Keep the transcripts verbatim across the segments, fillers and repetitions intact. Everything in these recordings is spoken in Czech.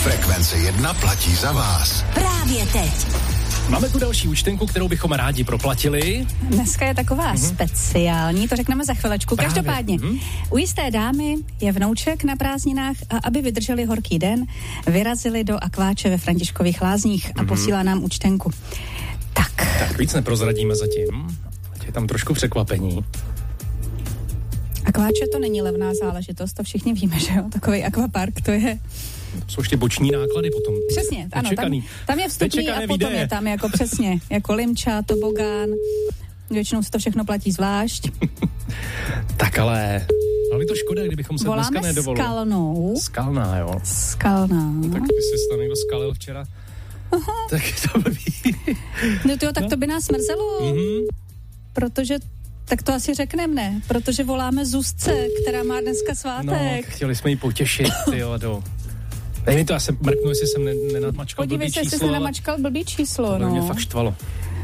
Frekvence jedna platí za vás. Právě teď. Máme tu další účtenku, kterou bychom rádi proplatili. Dneska je taková mm-hmm. speciální, to řekneme za chvilečku. Právě. Každopádně, mm-hmm. u jisté dámy je vnouček na prázdninách a aby vydrželi horký den, vyrazili do akváče ve Františkových Lázních a mm-hmm. posílá nám účtenku. Tak. Tak víc neprozradíme zatím, ať je tam trošku překvapení. Akváče to není levná záležitost, to všichni víme, že jo? Takovej akvapark, to je... To jsou ještě boční náklady potom. Přesně, ano, tam, tam je vstupní a potom výdaje. Je tam jako přesně, jako limča, tobogán, většinou se to všechno platí zvlášť. Tak ale, ale je to škoda, kdybychom se voláme dneska nedovolili. Skalnou. Skalná, jo. Skalná. No, tak by se tam někdo skalil včera. Aha. Tak je to blbý. No to jo, tak no. to by nás smrzelo, mm-hmm. protože... Tak to asi řekneme, ne? Protože voláme Zuzce, která má dneska svátek. No, chtěli jsme jí potěšit, tyjo, do... Dej mi to, já jsem mrknu, jestli jsem nenamačkal blbý číslo. Podívej se, jestli jsi nenamačkal blbý číslo, no. To mě fakt štvalo.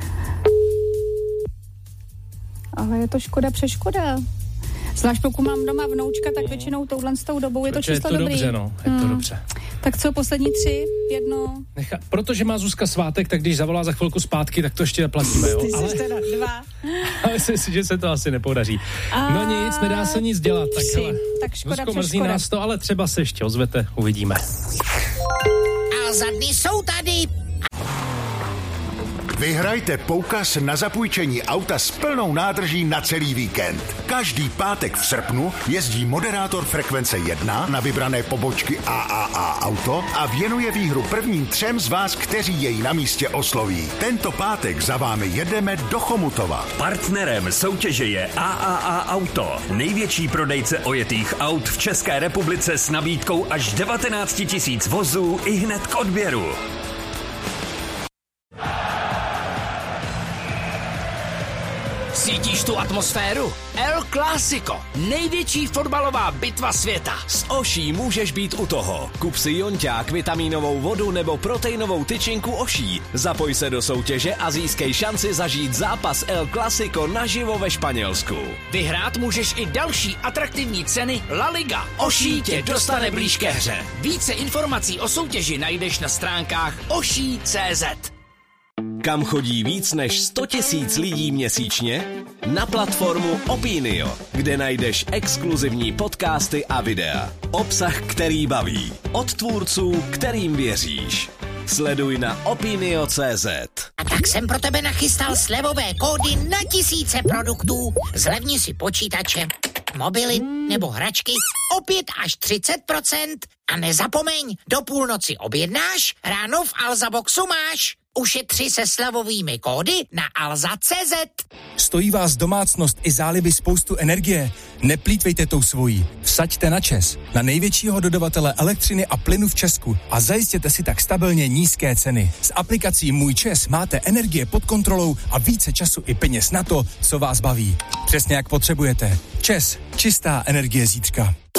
Ale je to škoda přeškoda. Zvlášť pokud mám doma vnoučka, tak většinou touhle s tou dobou je to číslo dobrý. Je to dobře, no, je to hmm. dobře. Tak co, poslední tři, jedno? Necha, protože má Zuzka svátek, tak když zavolá za chvilku zpátky, tak to ještě platíme, jo? Ty ale, jsi teda dva. Ale myslím si, že se to asi nepodaří. A... No nic, nedá se nic dělat. Tak, hele, tak škoda, Zuzko, mrzí nás to, ale třeba se ještě ozvete, uvidíme. A za dny jsou tady. Vyhrajte poukaz na zapůjčení auta s plnou nádrží na celý víkend. Každý pátek v srpnu jezdí moderátor Frekvence jedna na vybrané pobočky A A A Auto a věnuje výhru prvním třem z vás, kteří jej na místě osloví. Tento pátek za vámi jedeme do Chomutova. Partnerem soutěže je A A A Auto, největší prodejce ojetých aut v České republice s nabídkou až devatenáct tisíc vozů i hned k odběru. Cítíš tu atmosféru? El Clásico, největší fotbalová bitva světa. S Oší můžeš být u toho. Kup si jonťák, vitamínovou vodu nebo proteinovou tyčinku Oší. Zapoj se do soutěže a získej šanci zažít zápas El Clásico naživo ve Španělsku. Vyhrát můžeš i další atraktivní ceny La Liga. Oší tě dostane blíž ke hře. Více informací o soutěži najdeš na stránkách oší tečka cé zet. Kam chodí víc než sto tisíc lidí měsíčně? Na platformu Opinio, kde najdeš exkluzivní podcasty a videa. Obsah, který baví. Od tvůrců, kterým věříš. Sleduj na opinio tečka cé zet. A tak jsem pro tebe nachystal slevové kódy na tisíce produktů. Zlevni si počítače, mobily nebo hračky o pět až třicet procent. A nezapomeň, do půlnoci objednáš, ráno v Alzaboxu máš. Ušetři se slevovými kódy na alza tečka cé zet. Stojí vás domácnost i záliby spoustu energie? Neplýtvejte tou svojí. Vsaďte na ČEZ, na největšího dodavatele elektřiny a plynu v Česku a zajistěte si tak stabilně nízké ceny. S aplikací Můj ČEZ máte energie pod kontrolou a více času i peněz na to, co vás baví. Přesně jak potřebujete. ČEZ, čistá energie zítřka.